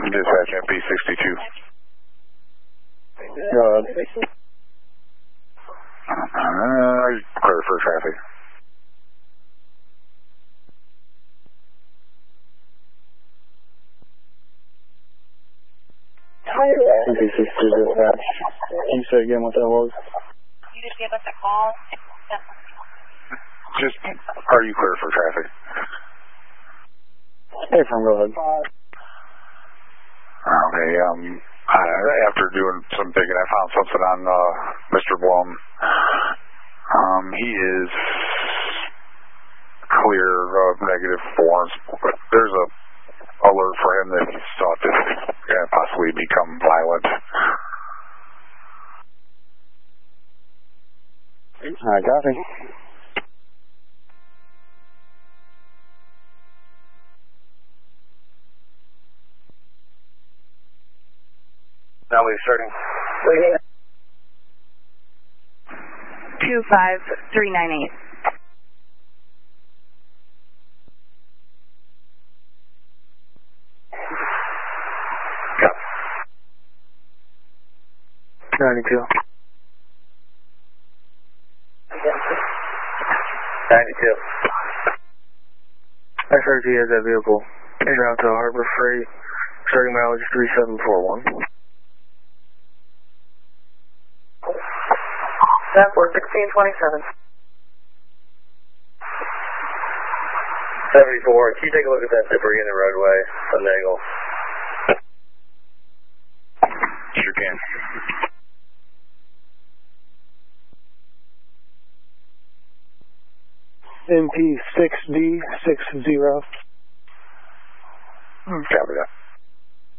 Dispatch MP62. Go ahead. Clear for traffic. MP62 dispatch. Can you say again what that was? You just gave us a call. Just, are you clear for traffic? Hey, from go ahead. Okay, after doing some digging, I found something on Mr. Blum. He is clear of negative forms, but there's a alert for him that he's thought to possibly become violent. Alright, copy. Now we're starting. 25398. Yep. 92. 92. I heard he has that vehicle en route to Harbor Freight, starting mileage 3741. That was 1627. 74. Can you take a look at that debris in the roadway on the angle? Sure can. MP6D60. Copy that.